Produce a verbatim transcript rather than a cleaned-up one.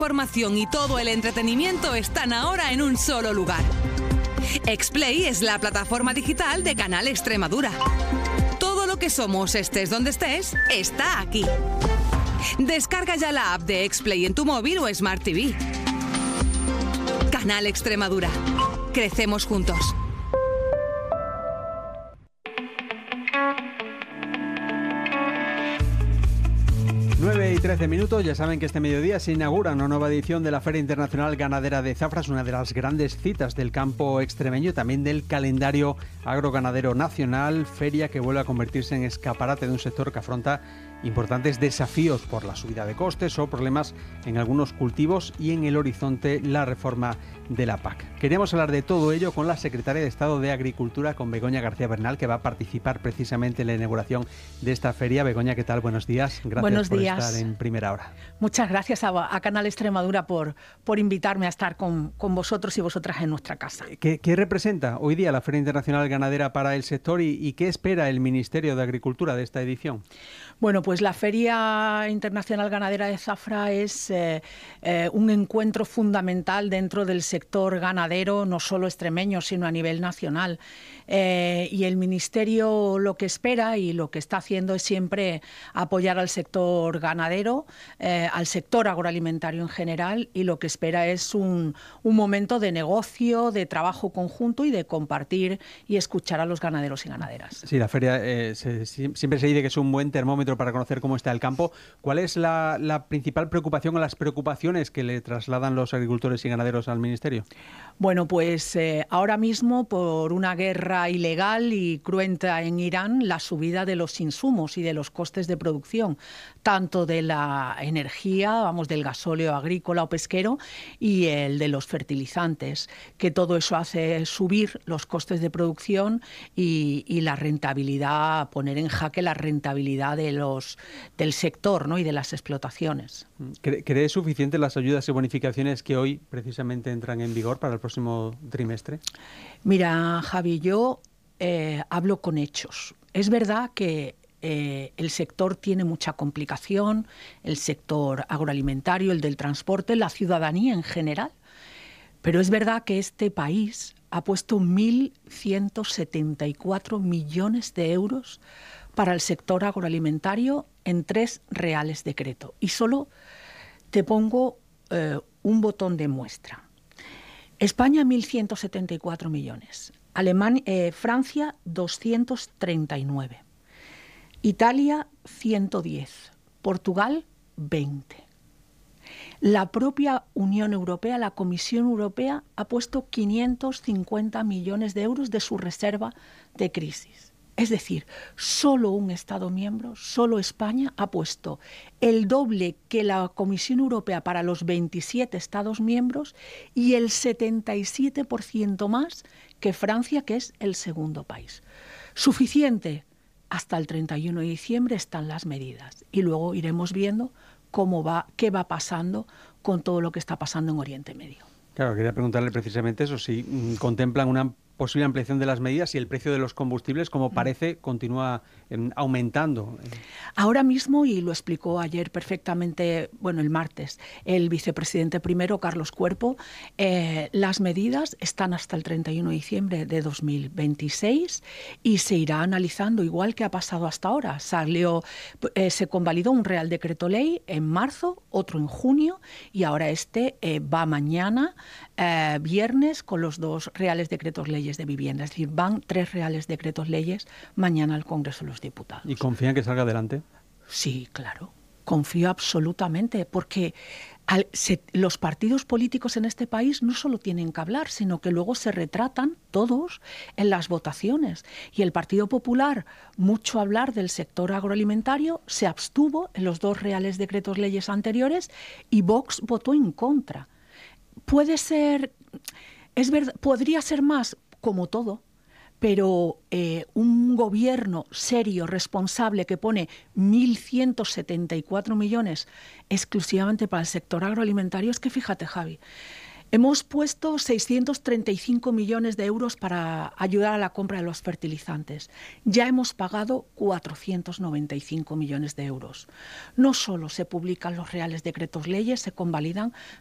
Información y todo el entretenimiento están ahora en un solo lugar. Explay es la plataforma digital de Canal Extremadura. Todo lo que somos, estés donde estés, está aquí. Descarga ya la app de Explay en tu móvil o Smart T V. Canal Extremadura. Crecemos juntos. nueve y trece minutos, ya saben que este mediodía se inaugura una nueva edición de la Feria Internacional Ganadera de Zafra, una de las grandes citas del campo extremeño y también del calendario agroganadero nacional, feria que vuelve a convertirse en escaparate de un sector que afronta importantes desafíos por la subida de costes o problemas en algunos cultivos y en el horizonte la reforma de la P A C. Queríamos hablar de todo ello con la secretaria de Estado de Agricultura, con Begoña García Bernal, que va a participar precisamente en la inauguración de esta feria. Begoña, ¿qué tal? Buenos días. Gracias Buenos por días. estar en Primera Hora. Muchas gracias a, a Canal Extremadura por, por invitarme a estar con, con vosotros y vosotras en nuestra casa. ¿Qué, qué representa hoy día la Feria Internacional Ganadera para el sector y, y qué espera el Ministerio de Agricultura de esta edición? Bueno, pues la Feria Internacional Ganadera de Zafra es eh, eh, un encuentro fundamental dentro del sector ganadero, no solo extremeño, sino a nivel nacional. Eh, y el Ministerio lo que espera y lo que está haciendo es siempre apoyar al sector ganadero, eh, al sector agroalimentario en general, y lo que espera es un, un momento de negocio, de trabajo conjunto y de compartir y escuchar a los ganaderos y ganaderas. Sí, la feria eh, se, siempre se dice que es un buen termómetro para conocer cómo está el campo. ¿Cuál es la, la principal preocupación o las preocupaciones que le trasladan los agricultores y ganaderos al Ministerio? Bueno, pues eh, ahora mismo, por una guerra ilegal y cruenta en Irán, la subida de los insumos y de los costes de producción, tanto de la energía, vamos, del gasóleo agrícola o pesquero, y el de los fertilizantes, que todo eso hace subir los costes de producción y, y la rentabilidad, poner en jaque la rentabilidad de los, del sector, ¿no?, y de las explotaciones. ¿Cree suficientes las ayudas y bonificaciones que hoy precisamente entran en vigor para el próximo trimestre? Mira, Javi, yo eh, hablo con hechos. Es verdad que eh, el sector tiene mucha complicación, el sector agroalimentario, el del transporte, la ciudadanía en general, pero es verdad que este país ha puesto mil ciento setenta y cuatro millones de euros para el sector agroalimentario en tres reales decreto. Y solo te pongo eh, un botón de muestra. España, mil ciento setenta y cuatro millones. Alemania, eh, Francia, doscientos treinta y nueve. Italia, ciento diez. Portugal, veinte. La propia Unión Europea, la Comisión Europea, ha puesto quinientos cincuenta millones de euros de su reserva de crisis. Es decir, solo un Estado miembro, solo España, ha puesto el doble que la Comisión Europea para los veintisiete Estados miembros y el setenta y siete por ciento más que Francia, que es el segundo país. Suficiente. Hasta el treinta y uno de diciembre están las medidas y luego iremos viendo cómo va, qué va pasando con todo lo que está pasando en Oriente Medio. Claro, quería preguntarle precisamente eso, si mm, contemplan una posible ampliación de las medidas y el precio de los combustibles, como parece, continúa eh, aumentando. Ahora mismo, y lo explicó ayer perfectamente, bueno, el martes, el vicepresidente primero, Carlos Cuerpo, eh, las medidas están hasta el treinta y uno de diciembre de dos mil veintiséis y se irá analizando igual que ha pasado hasta ahora. Salió, eh, se convalidó un Real Decreto Ley en marzo, otro en junio y ahora este eh, va mañana, eh, viernes, con los dos Reales Decretos Leyes de vivienda. Es decir, van tres Reales Decretos Leyes mañana al Congreso de los Diputados. ¿Y confían que salga adelante? Sí, claro. Confío absolutamente, porque al, se, los partidos políticos en este país no solo tienen que hablar, sino que luego se retratan todos en las votaciones. Y el Partido Popular, mucho hablar del sector agroalimentario, se abstuvo en los dos Reales Decretos Leyes anteriores y Vox votó en contra. Puede ser, es verdad, podría ser más, como todo, pero eh, un gobierno serio, responsable, que pone mil ciento setenta y cuatro millones exclusivamente para el sector agroalimentario, es que fíjate, Javi, Hemos puesto seiscientos treinta y cinco millones de euros para ayudar a la compra de los fertilizantes. Ya hemos pagado cuatrocientos noventa y cinco millones de euros. No solo se publican los reales decretos leyes, se convalidan,